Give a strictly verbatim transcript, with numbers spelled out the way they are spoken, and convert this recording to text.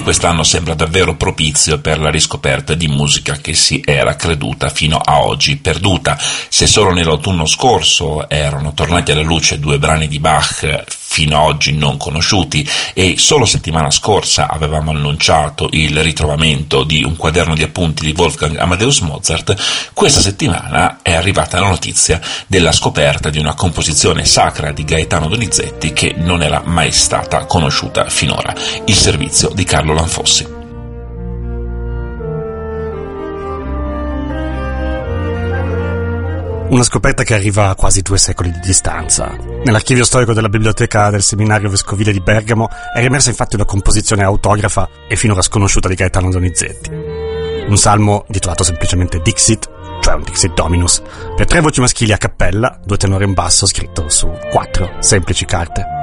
quest'anno sembra davvero propizio per la riscoperta di musica che si era creduta fino a oggi perduta. Se solo nell'autunno scorso erano tornati alla luce due brani di Bach fino ad oggi non conosciuti, e solo settimana scorsa avevamo annunciato il ritrovamento di un quaderno di appunti di Wolfgang Amadeus Mozart, questa settimana è arrivata la notizia della scoperta di una composizione sacra di Gaetano Donizetti che non era mai stata conosciuta finora, il servizio di Carlo Lanfossi. Una scoperta che arriva a quasi due secoli di distanza. Nell'archivio storico della biblioteca del seminario vescovile di Bergamo è riemersa infatti una composizione autografa e finora sconosciuta di Gaetano Donizetti. Un salmo titolato semplicemente Dixit, cioè un Dixit Dominus, per tre voci maschili a cappella, due tenori e un basso, scritto su quattro semplici carte.